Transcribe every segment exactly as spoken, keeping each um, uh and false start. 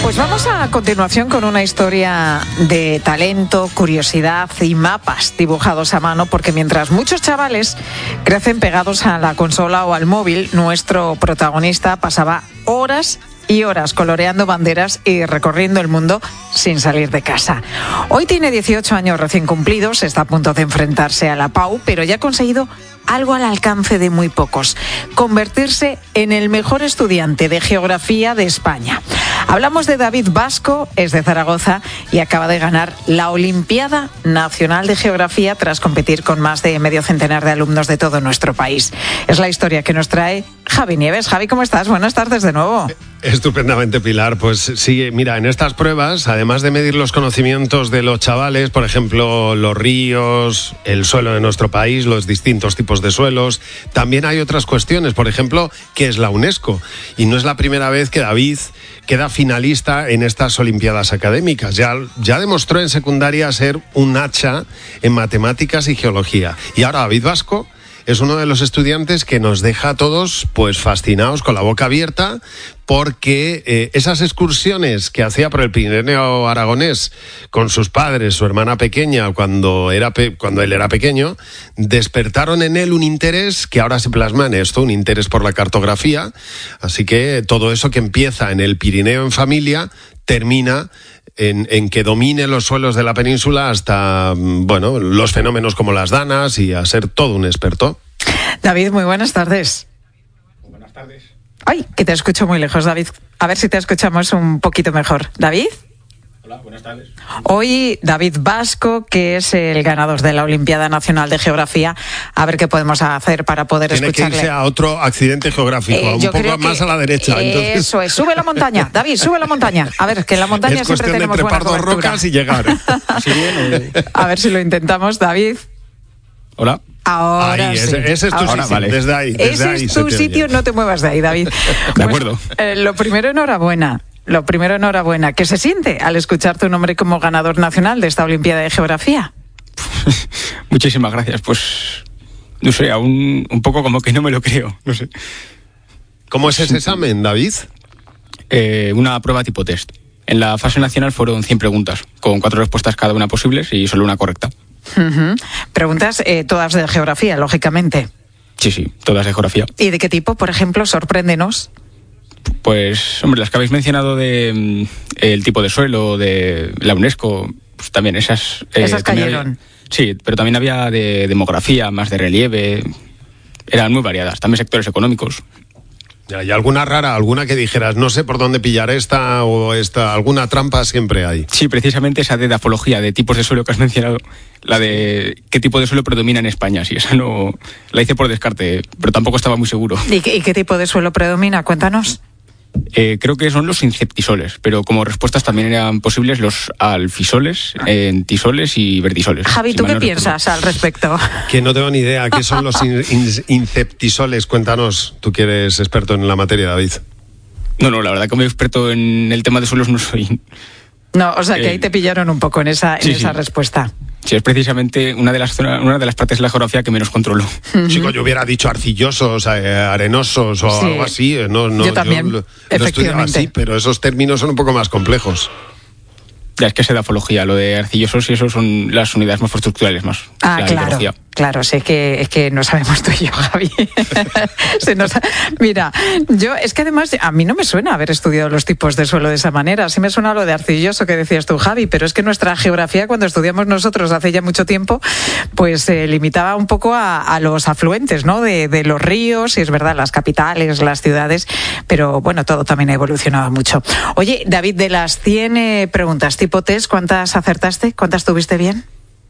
Pues vamos a continuación con una historia de talento, curiosidad y mapas dibujados a mano, porque mientras muchos chavales crecen pegados a la consola o al móvil, nuestro protagonista pasaba horas y horas coloreando banderas y recorriendo el mundo sin salir de casa. Hoy tiene dieciocho años recién cumplidos, está a punto de enfrentarse a la Pau, pero ya ha conseguido algo al alcance de muy pocos: convertirse en el mejor estudiante de geografía de España. Hablamos de David Vasco, es de Zaragoza y acaba de ganar la Olimpiada Nacional de Geografía tras competir con más de medio centenar de alumnos de todo nuestro país. Es la historia que nos trae Javi Nieves. Javi, ¿cómo estás? Buenas tardes de nuevo. Estupendamente, Pilar. Pues sí, mira, en estas pruebas, además de medir los conocimientos de los chavales, por ejemplo, los ríos, el suelo de nuestro país, los distintos tipos de suelos, también hay otras cuestiones. Por ejemplo, ¿qué es la UNESCO? Y no es la primera vez que David queda finalista en estas Olimpiadas académicas. Ya, ya demostró en secundaria ser un hacha en matemáticas y geología. Y ahora David Vasco es uno de los estudiantes que nos deja a todos pues fascinados, con la boca abierta, porque eh, esas excursiones que hacía por el Pirineo aragonés con sus padres, su hermana pequeña, cuando, era pe- cuando él era pequeño, despertaron en él un interés que ahora se plasma en esto, un interés por la cartografía. Así que todo eso que empieza en el Pirineo en familia termina En, en que domine los suelos de la península hasta, bueno, los fenómenos como las danas y a ser todo un experto. David, muy buenas tardes. Muy buenas tardes. Ay, que te escucho muy lejos, David. A ver si te escuchamos un poquito mejor. ¿David? Hola, buenas tardes. Hoy David Vasco, que es el ganador de la Olimpiada Nacional de Geografía, a ver qué podemos hacer para poder Tiene escucharle. que irse a otro accidente geográfico, Eh, un yo poco creo más que a la derecha. Entonces, eso es, sube la montaña. David, sube la montaña. A ver, que en la montaña es siempre cuestión de tenemos buena trepar dos cobertura. rocas y llegar. ¿Sí, bien? A ver si lo intentamos, David. Hola. Ahora Ahí, sí. ese, ese es tu Ahora sitio, vale. desde ahí. Desde Ese ahí es se tu te sitio, oye. no te muevas de ahí, David. De acuerdo. Eh, lo primero, enhorabuena. Lo primero, enhorabuena. ¿Qué se siente al escuchar tu nombre como ganador nacional de esta Olimpiada de Geografía? Muchísimas gracias. Pues, no sé, aún un poco como que no me lo creo. No sé. ¿Cómo es ese examen, David? Eh, una prueba tipo test. En la fase nacional fueron cien preguntas, con cuatro respuestas cada una posibles y solo una correcta. Uh-huh. Preguntas eh, todas de geografía, lógicamente. Sí, sí, todas de geografía. ¿Y de qué tipo, por ejemplo? Sorpréndenos. Pues, hombre, las que habéis mencionado de mm, el tipo de suelo, de la UNESCO, pues también esas... eh, Esas también cayeron. había- sí, pero también había de demografía, más de relieve. Eran muy variadas. También sectores económicos. ¿Hay alguna rara, alguna que dijeras, no sé por dónde pillar esta o esta? Alguna trampa siempre hay. Sí, precisamente esa de dafología, de tipos de suelo que has mencionado, la de qué tipo de suelo predomina en España. Sí, esa no la hice por descarte, pero tampoco estaba muy seguro. ¿Y qué, y qué tipo de suelo predomina? Cuéntanos. Eh, creo que son los inceptisoles, pero como respuestas también eran posibles los alfisoles, entisoles y vertisoles. Javi, si ¿tú mal qué no recuerdo. piensas al respecto? Que no tengo ni idea. ¿Qué son los in- in- inceptisoles? Cuéntanos, tú que eres experto en la materia, David. No, no, la verdad que como experto en el tema de suelos no soy. No, o sea que Eh, ahí te pillaron un poco en esa, en sí, esa sí. respuesta. Sí, es precisamente una de las zonas, una de las partes de la geografía que menos controlo. Chico, yo hubiera dicho arcillosos, eh, arenosos o Sí. algo así. eh, No, no, Yo también, lo, lo estudiaba efectivamente. así, pero esos términos son un poco más complejos. Ya, es que es dafología, lo de arcillosos y eso son las unidades morfoestructurales más. Ah, la claro, hidrología. claro, sé que es que no sabemos tú y yo, Javi. Se nos ha- Mira, yo es que además a mí no me suena haber estudiado los tipos de suelo de esa manera. Sí me suena lo de arcilloso que decías tú, Javi, pero es que nuestra geografía cuando estudiamos nosotros hace ya mucho tiempo, pues se eh, limitaba un poco a, a los afluentes, ¿no? De, de los ríos, y es verdad, las capitales, las ciudades, pero bueno, todo también ha evolucionado mucho. Oye, David, de las cien eh, preguntas tipo test, ¿cuántas acertaste? ¿Cuántas tuviste bien?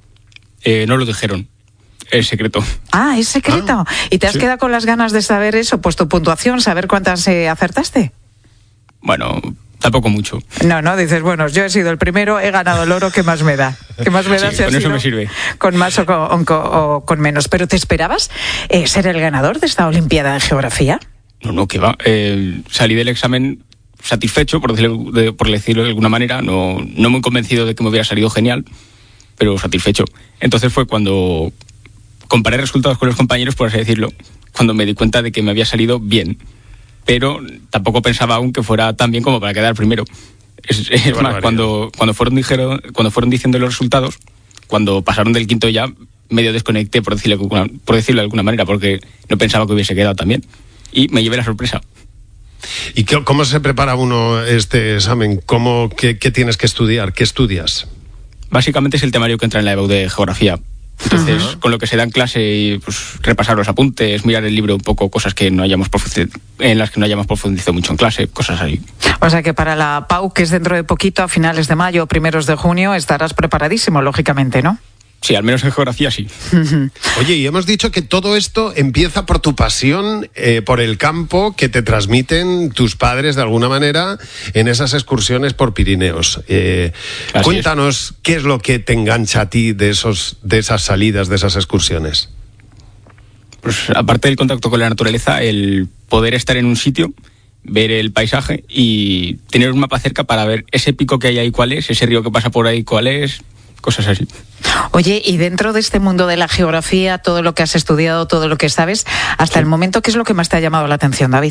Eh, no lo dijeron. Es secreto. Ah, es secreto. Ah, ¿Y te has sí. quedado con las ganas de saber eso? Pues tu puntuación, saber cuántas eh, acertaste. Bueno, tampoco mucho. No, no, dices, bueno, yo he sido el primero, he ganado el oro, ¿qué más me da? ¿Qué más me da Sí, si ha con eso sido me sirve. con más o con, o con- o con menos? ¿Pero te esperabas eh, ser el ganador de esta Olimpiada de Geografía? No, no, que va. Eh, salí del examen satisfecho, por decirlo de, por decirlo de alguna manera, no, no muy convencido de que me hubiera salido genial, pero satisfecho. Entonces fue cuando comparé resultados con los compañeros, por así decirlo, cuando me di cuenta de que me había salido bien. Pero tampoco pensaba aún que fuera tan bien como para quedar primero. Es, es más, cuando, cuando, fueron dijeron, cuando fueron diciendo los resultados, cuando pasaron del quinto ya, medio desconecté, por decirlo, por decirlo de alguna manera, porque no pensaba que hubiese quedado tan bien. Y me llevé la sorpresa. ¿Y qué, cómo se prepara uno este examen? ¿Cómo, qué, qué tienes que estudiar? ¿Qué estudias? Básicamente es el temario que entra en la E B A U de geografía. Entonces, uh-huh. con lo que se da en clase, pues repasar los apuntes, mirar el libro un poco, cosas que no hayamos en las que no hayamos profundizado mucho en clase, cosas así. O sea que para la P A U, que es dentro de poquito, a finales de mayo o primeros de junio, estarás preparadísimo, lógicamente, ¿no? Sí, al menos en geografía sí. Oye, y hemos dicho que todo esto empieza por tu pasión eh, por el campo que te transmiten tus padres de alguna manera en esas excursiones por Pirineos. Eh, cuéntanos es. qué es lo que te engancha a ti de esos, de esas salidas, de esas excursiones. Pues aparte del contacto con la naturaleza, el poder estar en un sitio, ver el paisaje y tener un mapa cerca para ver ese pico que hay ahí cuál es, ese río que pasa por ahí cuál es. Cosas así. Oye, y dentro de este mundo de la geografía, todo lo que has estudiado, todo lo que sabes, hasta sí. el momento, ¿qué es lo que más te ha llamado la atención, David?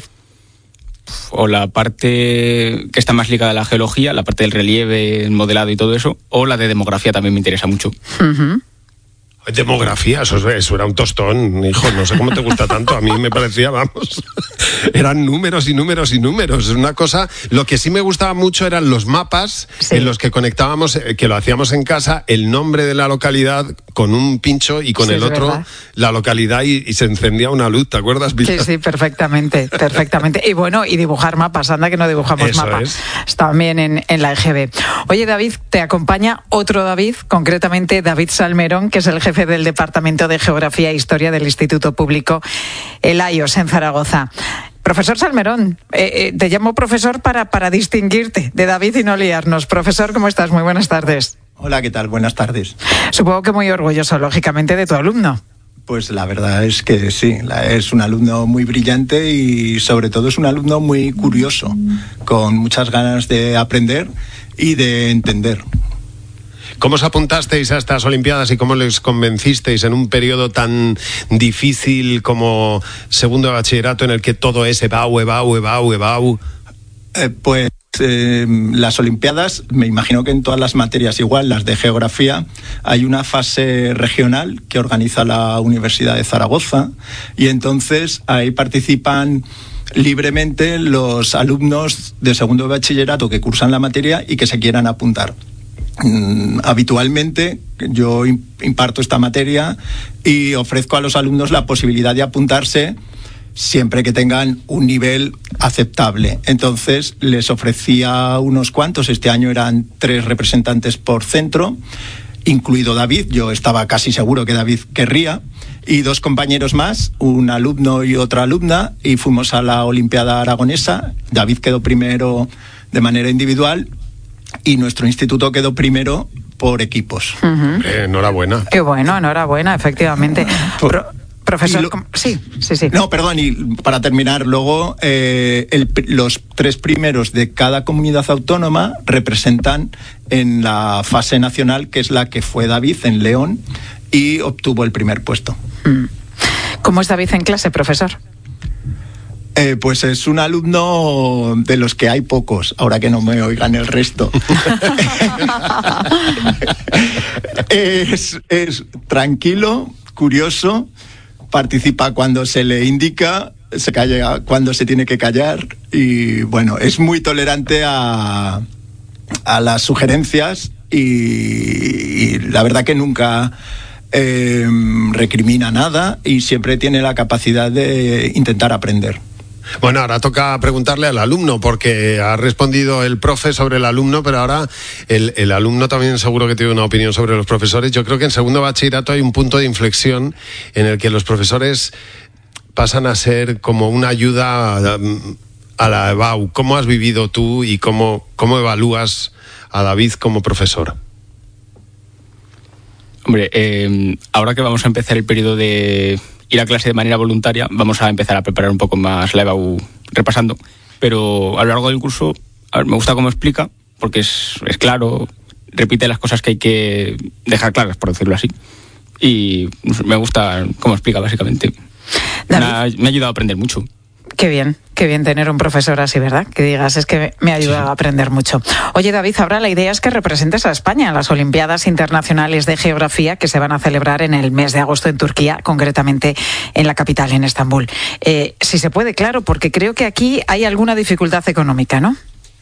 O la parte que está más ligada a la geología, la parte del relieve, el modelado y todo eso, o la de demografía también me interesa mucho. Uh-huh. Demografía, eso, eso era un tostón, hijo, no sé cómo te gusta tanto, a mí me parecía, vamos, eran números y números y números, una cosa, lo que sí me gustaba mucho eran los mapas sí. en los que conectábamos, que lo hacíamos en casa, el nombre de la localidad con un pincho y con sí, el otro verdad. la localidad y, y se encendía una luz, ¿te acuerdas, Pilar? Sí, sí, perfectamente, perfectamente, y bueno, y dibujar mapas, anda que no dibujamos eso mapas, es. también en, en la E G B. Oye, David, te acompaña otro David, concretamente David Salmerón, que es el jefe del Departamento de Geografía e Historia del Instituto Público El Ayos en Zaragoza. Profesor Salmerón, eh, eh, te llamo profesor para, para distinguirte de David y no liarnos. Profesor, ¿cómo estás? Muy buenas tardes. Hola, ¿qué tal? Buenas tardes. Supongo que muy orgulloso, lógicamente, de tu alumno. Pues la verdad es que sí, es un alumno muy brillante y sobre todo es un alumno muy curioso, con muchas ganas de aprender y de entender. ¿Cómo os apuntasteis a estas Olimpiadas y cómo les convencisteis en un periodo tan difícil como segundo de bachillerato en el que todo es EBAU, EBAU, EBAU, EBAU? Eh, pues eh, las Olimpiadas, me imagino que en todas las materias igual, las de geografía, hay una fase regional que organiza la Universidad de Zaragoza y entonces ahí participan libremente los alumnos de segundo de bachillerato que cursan la materia y que se quieran apuntar. Mm, habitualmente yo imparto esta materia y ofrezco a los alumnos la posibilidad de apuntarse siempre que tengan un nivel aceptable. Entonces les ofrecía unos cuantos, este año eran tres representantes por centro, incluido David, yo estaba casi seguro que David querría, y dos compañeros más, un alumno y otra alumna, y fuimos a la Olimpiada Aragonesa. David quedó primero de manera individual y nuestro instituto quedó primero por equipos. Uh-huh. Eh, enhorabuena. Qué bueno, enhorabuena, efectivamente. Pro, profesor, lo, sí, sí, sí. No, perdón, y para terminar, luego eh, el, los tres primeros de cada comunidad autónoma representan en la fase nacional, que es la que fue David en León, y obtuvo el primer puesto. ¿Cómo es David en clase, profesor? Eh, pues es un alumno de los que hay pocos, ahora que no me oigan el resto. es, es tranquilo, curioso, participa cuando se le indica, se calla cuando se tiene que callar y bueno, es muy tolerante a, a las sugerencias y, y la verdad que nunca eh, recrimina nada y siempre tiene la capacidad de intentar aprender. Bueno, ahora toca preguntarle al alumno, porque ha respondido el profe sobre el alumno, pero ahora el, el alumno también seguro que tiene una opinión sobre los profesores. Yo creo que en segundo bachillerato hay un punto de inflexión en el que los profesores pasan a ser como una ayuda a la EBAU. ¿Cómo has vivido tú y cómo, cómo evalúas a David como profesor? Hombre, eh, ahora que vamos a empezar el periodo de ir a clase de manera voluntaria, vamos a empezar a preparar un poco más la EBAU repasando, pero a lo largo del curso, a ver, me gusta cómo explica, porque es, es claro, repite las cosas que hay que dejar claras, por decirlo así, y me gusta cómo explica, básicamente. Me ha, me ha ayudado a aprender mucho. Qué bien, qué bien tener un profesor así, ¿verdad? Que digas, es que me ha ayudado sí. a aprender mucho. Oye, David, ahora la idea es que representes a España en las Olimpiadas Internacionales de Geografía que se van a celebrar en el mes de agosto en Turquía, concretamente en la capital, en Estambul. Eh, si se puede, claro, porque creo que aquí hay alguna dificultad económica, ¿no?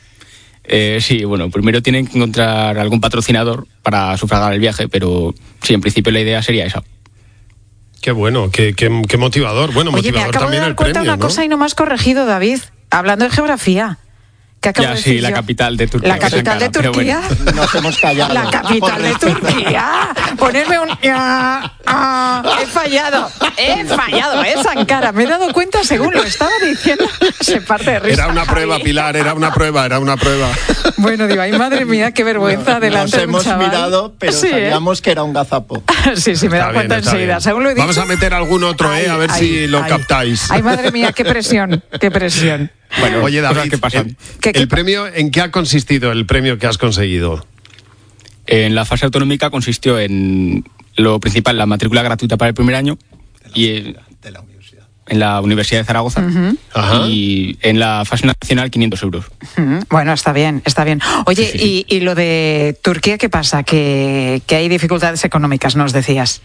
Eh, sí, bueno, primero tienen que encontrar algún patrocinador para sufragar el viaje, pero sí, en principio la idea sería esa. Qué bueno, qué, qué, qué motivador. Bueno, Oye, motivador me acabo también de dar el cuenta premio, una ¿no? cosa y no me has corregido, David. Hablando de geografía. ¿Qué acabo ya, de decir sí, la yo? capital de Turquía. La capital de Turquía. Bueno. Nos hemos callado. La capital de Turquía. Ponerme un... Ah, ah, he fallado. He fallado, ¿eh, Ankara? Me he dado cuenta según lo estaba diciendo. Se parte de risa. Era una prueba, Pilar, era una prueba, era una prueba. Bueno, digo, ay, madre mía, qué vergüenza no, delante de un Nos hemos chaval. mirado, pero sí, sabíamos ¿eh? que era un gazapo. Sí, sí, me he dado cuenta bien, enseguida. Bien. Según lo he dicho. Vamos a meter algún otro, ay, ¿eh? A ver ay, si lo ay. captáis. Ay, madre mía, qué presión, qué presión. Bueno, oye, David, ¿qué pasa? El, ¿Qué, qué? ¿el premio en qué ha consistido el premio que has conseguido? En la fase autonómica consistió en lo principal, la matrícula gratuita para el primer año de la, y en, de la universidad. en la Universidad de Zaragoza. Uh-huh. Ajá. Y en la fase nacional quinientos euros. Uh-huh. Bueno, está bien, está bien. Oye, sí, sí. Y, y lo de Turquía, ¿qué pasa? Que, que hay dificultades económicas, nos decías.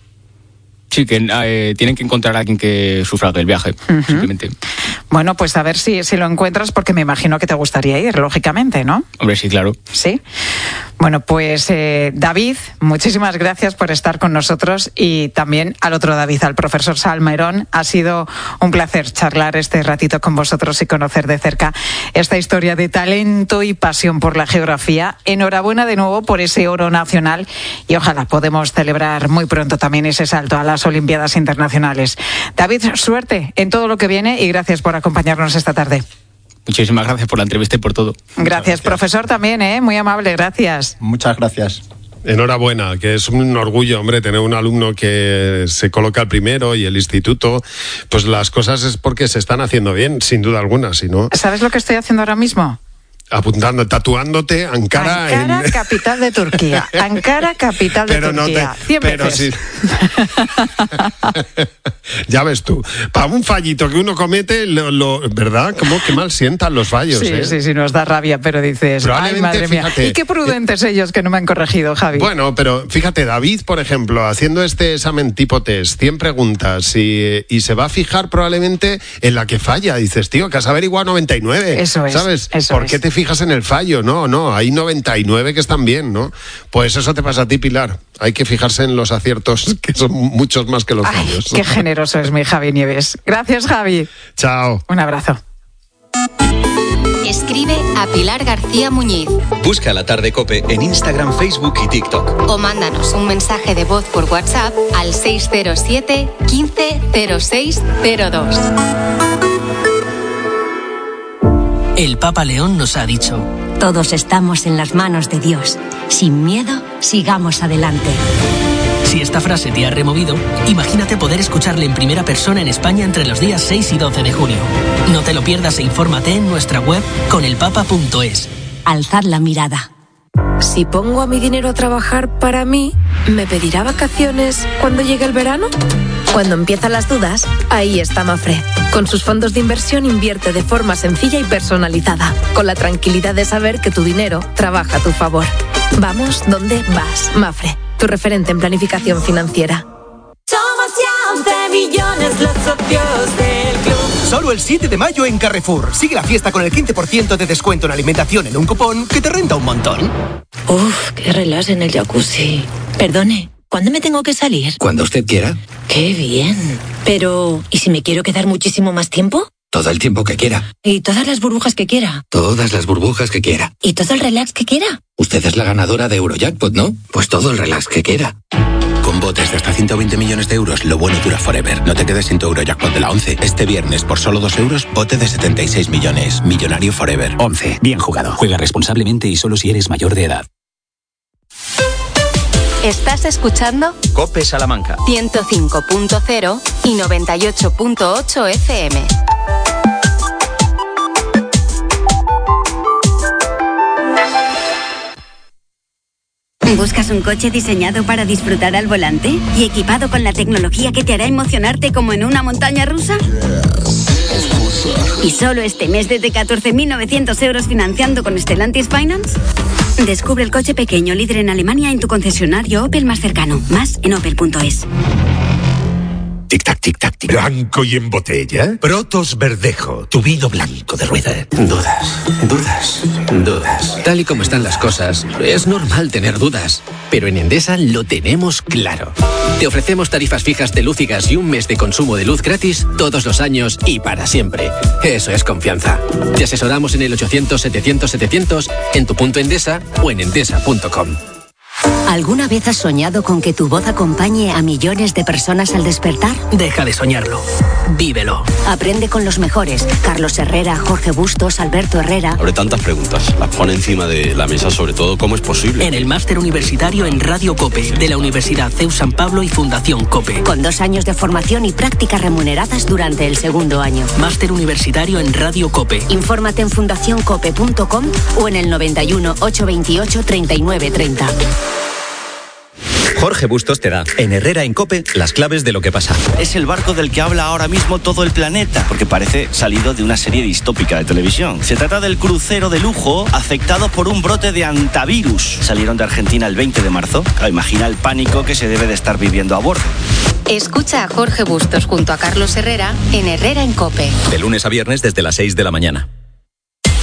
Sí, que eh, tienen que encontrar a alguien que sufrague el viaje, uh-huh. simplemente. Bueno, pues a ver si, si lo encuentras, porque me imagino que te gustaría ir, lógicamente, ¿no? Hombre, sí, claro. Sí. Bueno, pues eh, David, muchísimas gracias por estar con nosotros y también al otro David, al profesor Salmerón. Ha sido un placer charlar este ratito con vosotros y conocer de cerca esta historia de talento y pasión por la geografía. Enhorabuena de nuevo por ese oro nacional y ojalá podemos celebrar muy pronto también ese salto a las Olimpiadas Internacionales. David, suerte en todo lo que viene y gracias por acompañarnos esta tarde. Muchísimas gracias por la entrevista y por todo. Gracias, gracias. Profesor, también, ¿eh? Muy amable, gracias. Muchas gracias. Enhorabuena, que es un orgullo, hombre, tener un alumno que se coloca al primero y el instituto, pues las cosas es porque se están haciendo bien, sin duda alguna, si no... ¿Sabes lo que estoy haciendo ahora mismo? Apuntando, tatuándote Ankara. Ankara, en... capital de Turquía. Ankara, capital de pero Turquía. No te... Cien pero veces. Sí. Ya ves tú, para un fallito que uno comete, lo, lo, ¿verdad? ¿Cómo que mal sientan los fallos? Sí, ¿eh? sí, sí, nos da rabia, pero dices, ay, madre mía. Fíjate, y qué prudentes eh, ellos que no me han corregido, Javi. Bueno, pero fíjate, David, por ejemplo, haciendo este examen tipo test, cien preguntas, y, y se va a fijar probablemente en la que falla. Dices, tío, que has averiguado noventa y nueve. Eso es. ¿Sabes? Eso ¿Por es. qué te fijas en el fallo? No, no, hay noventa y nueve que están bien, ¿no? Pues eso te pasa a ti, Pilar. Hay que fijarse en los aciertos, que son muchos más que los ay, fallos. Qué generoso es mi Javi Nieves. Gracias, Javi. Chao. Un abrazo. Escribe a Pilar García Muñiz. Busca La Tarde COPE en Instagram, Facebook y TikTok. O mándanos un mensaje de voz por WhatsApp al seis cero siete, quince, cero seis cero dos. El Papa León nos ha dicho: todos estamos en las manos de Dios. Sin miedo, sigamos adelante. Si esta frase te ha removido, imagínate poder escucharle en primera persona en España entre los días seis y doce de junio. No te lo pierdas e infórmate en nuestra web conelpapa punto es. Alzad la mirada. Si pongo a mi dinero a trabajar para mí, ¿me pedirá vacaciones cuando llegue el verano? Cuando empiezan las dudas, ahí está Mafre. Con sus fondos de inversión invierte de forma sencilla y personalizada, con la tranquilidad de saber que tu dinero trabaja a tu favor. Vamos donde vas, Mafre, tu referente en planificación financiera. Somos ya once millones los socios del club. Solo el siete de mayo en Carrefour. Sigue la fiesta con el quince por ciento de descuento en alimentación en un cupón que te renta un montón. Uf, qué relax en el jacuzzi. Perdone, ¿cuándo me tengo que salir? Cuando usted quiera. Qué bien. Pero, ¿y si me quiero quedar muchísimo más tiempo? Todo el tiempo que quiera. ¿Y todas las burbujas que quiera? Todas las burbujas que quiera. ¿Y todo el relax que quiera? Usted es la ganadora de Eurojackpot, ¿no? Pues todo el relax que quiera. Con botes de hasta ciento veinte millones de euros, lo bueno dura forever. No te quedes sin tu Eurojackpot de la once. Este viernes, por solo dos euros, bote de setenta y seis millones. Millonario forever. once. Bien jugado. Juega responsablemente y solo si eres mayor de edad. ¿Estás escuchando? COPE Salamanca. ciento cinco punto cero y noventa y ocho punto ocho F M. ¿Buscas un coche diseñado para disfrutar al volante y equipado con la tecnología que te hará emocionarte como en una montaña rusa? ¿Y solo este mes desde catorce mil novecientos euros financiando con Stellantis Finance? Descubre el coche pequeño líder en Alemania en tu concesionario Opel más cercano. Más en opel punto es. Tic-tac, tic-tac, tic. ¿Blanco y en botella? Protos Verdejo, tu vino blanco de rueda. Dudas, dudas, dudas. Tal y como están las cosas, es normal tener dudas. Pero en Endesa lo tenemos claro. Te ofrecemos tarifas fijas de luz y gas y un mes de consumo de luz gratis todos los años y para siempre. Eso es confianza. Te asesoramos en el ochocientos setecientos setecientos, en tu punto Endesa o en endesa punto com. ¿Alguna vez has soñado con que tu voz acompañe a millones de personas al despertar? Deja de soñarlo. Vívelo. Aprende con los mejores. Carlos Herrera, Jorge Bustos, Alberto Herrera. Abre tantas preguntas. Las pone encima de la mesa, sobre todo, ¿cómo es posible? En el máster universitario en Radio COPE, de la Universidad C E U San Pablo y Fundación COPE. Con dos años de formación y prácticas remuneradas durante el segundo año. Máster universitario en Radio COPE. Infórmate en fundación cope punto com o en el noventa y uno, ochocientos veintiocho, treinta y nueve treinta. Jorge Bustos te da, en Herrera en COPE, las claves de lo que pasa. Es el barco del que habla ahora mismo todo el planeta, porque parece salido de una serie distópica de televisión. Se trata del crucero de lujo afectado por un brote de antivirus. Salieron de Argentina el veinte de marzo. Imagina el pánico que se debe de estar viviendo a bordo. Escucha a Jorge Bustos junto a Carlos Herrera en Herrera en COPE. De lunes a viernes desde las seis de la mañana.